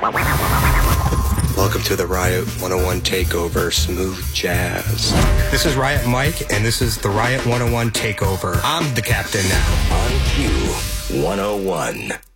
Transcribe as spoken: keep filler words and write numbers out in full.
Welcome to the Riot one oh one Takeover, Smooth Jazz. This is Riot Mike, and this is the Riot one oh one Takeover. I'm the captain now. On Q one oh one.